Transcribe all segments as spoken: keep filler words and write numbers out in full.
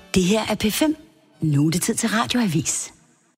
Det her er P fem. Nu er det tid til Radioavis.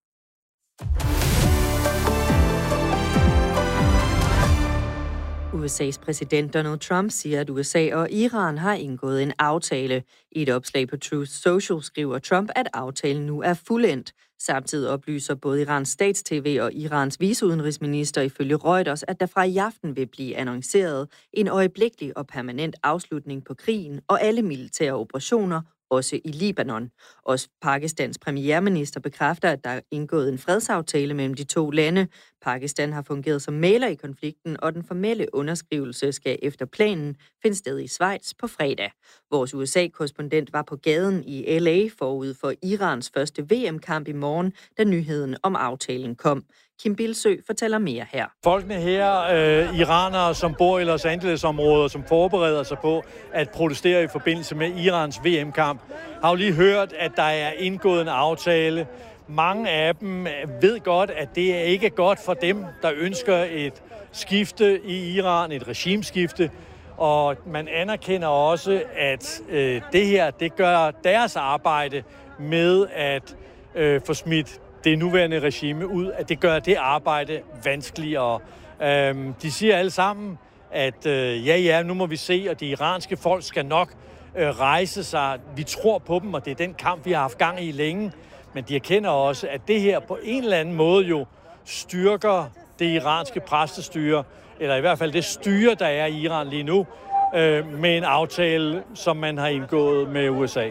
U S A's præsident Donald Trump siger, at U S A og Iran har indgået en aftale. I et opslag på Truth Social skriver Trump, at aftalen nu er fuldendt. Samtidig oplyser både Irans stats-tv og Irans viceudenrigsminister ifølge Reuters, at der fra i aften vil blive annonceret en øjeblikkelig og permanent afslutning på krigen og alle militære operationer, også i Libanon. Også Pakistans premierminister bekræfter, at der er indgået en fredsaftale mellem de to lande. Pakistan har fungeret som mægler i konflikten, og den formelle underskrivelse skal efter planen finde sted i Schweiz på fredag. Vores U S A-korrespondent var på gaden i L A forud for Irans første V M-kamp i morgen, da nyheden om aftalen kom. Kim Bilsø fortæller mere her. Folkene her, øh, iranere, som bor i Los Angeles-området, som forbereder sig på at protestere i forbindelse med Irans V M-kamp, har jo lige hørt, at der er indgået en aftale. Mange af dem ved godt, at det ikke er godt for dem, der ønsker et skifte i Iran, et regimeskifte. Og man anerkender også, at øh, det her, det gør deres arbejde med at øh, få smidt det nuværende regime ud, at det gør det arbejde vanskeligere. Øhm, de siger alle sammen, at øh, ja, ja, nu må vi se, og det iranske folk skal nok øh, rejse sig. Vi tror på dem, og det er den kamp, vi har haft gang i længe. Men de erkender også, at det her på en eller anden måde jo styrker det iranske præstestyre, eller i hvert fald det styre, der er i Iran lige nu, øh, med en aftale, som man har indgået med U S A.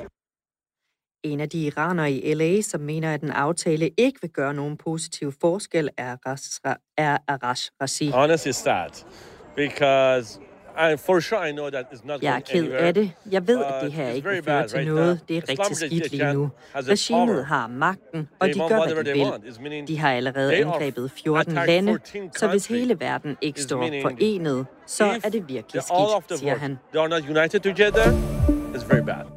En af de iranere i L A, som mener, at en aftale ikke vil gøre nogen positiv forskel, er Arash Razi. Honestly, sad, because I, for sure I know that it's not. Jeg er ked af det. Jeg ved, at det her ikke vil føre til noget. Det er rigtig skidt lige nu. Regimet har magten, og de gør, hvad de vil. De har allerede angrebet fjorten lande, så hvis hele verden ikke står forenet, så er det virkelig skidt, siger han. They are not united together. It's very bad.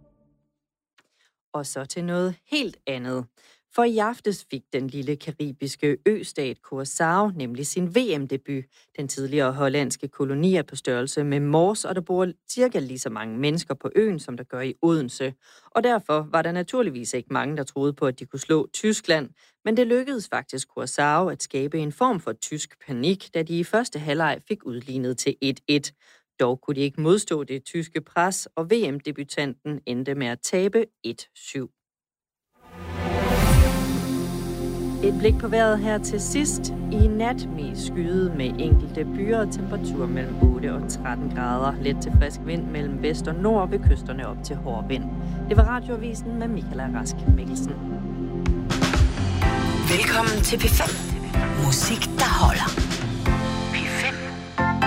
Og så til noget helt andet. For i aftes fik den lille karibiske østat Curaçao nemlig sin V M-debut. Den tidligere hollandske koloni er på størrelse med Mors, og der bor cirka lige så mange mennesker på øen, som der gør i Odense. Og derfor var der naturligvis ikke mange, der troede på, at de kunne slå Tyskland. Men det lykkedes faktisk Curaçao at skabe en form for tysk panik, da de i første halvleg fik udlignet til et et. Dog kunne de ikke modstå det tyske pres, og V M-debutanten endte med at tabe et syv. Et blik på vejret her til sidst. I nat mest skyet med enkelte byer og temperatur mellem otte og tretten grader. Let til frisk vind mellem vest og nord ved kysterne op til hård vind. Det var Radioavisen med Michaela Rask Mikkelsen. Velkommen til P fem. Musik, der holder.